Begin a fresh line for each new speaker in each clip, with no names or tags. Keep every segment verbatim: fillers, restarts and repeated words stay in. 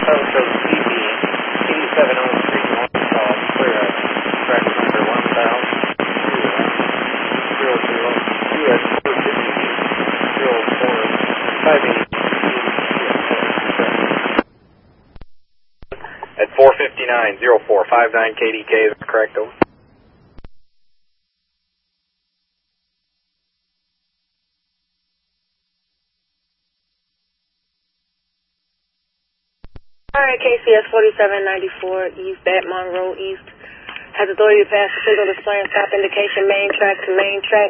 Oh, so C B eighty-seven oh three North Call, clear at track number one thousand zero zero two at four fifty zero four five eight. At four fifty-nine zero four five nine K D K, is that correct, over?
Alright, K C S forty-seven ninety-four East, Batmon Road East. Has authority to pass the signal displaying stop indication main track to main track.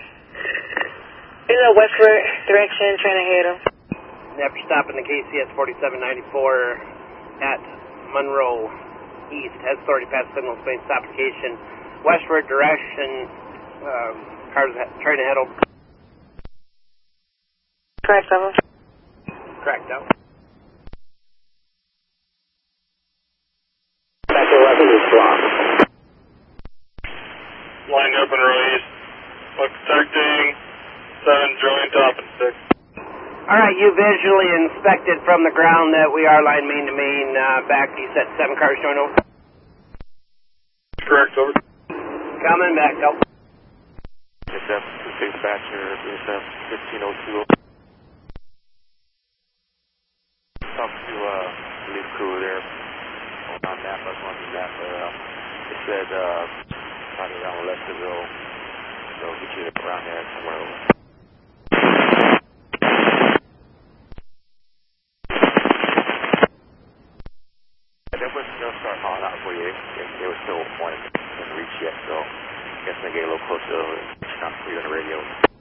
In the westward direction, trying to head him.
After stopping the K C S forty-seven ninety-four at Monroe East, has authority to pass the signal displaying stop indication westward direction. Um, cars trying to head over.
Correct, over.
Correct, out.
eleven is blocked.
Line up in row east. Look, detecting seven joint top and six.
Alright, you visually inspected from the ground that we are line main to main uh, back. You said seven cars join over?
Correct, over.
Coming back, go.
S F dispatcher, S F fifteen oh two. Talk to uh, police crew there. On Napa, on Napa, uh, it said, uh, probably around Lesterville, so get you around there somewhere over. That was going to start calling out for you. They, they were still wanting to reach yet, so I guess they get a little closer, not for you on the radio.